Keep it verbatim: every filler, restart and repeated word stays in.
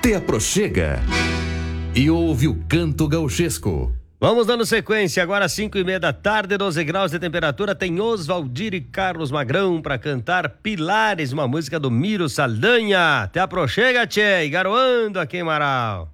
Te aproxega e ouve o canto gauchesco. Vamos dando sequência, agora cinco e meia da tarde, doze graus de temperatura, tem Oswaldir e Carlos Magrão para cantar Pilares, uma música do Miro Saldanha. Te aproxega, tchê, e garoando aqui em Marau.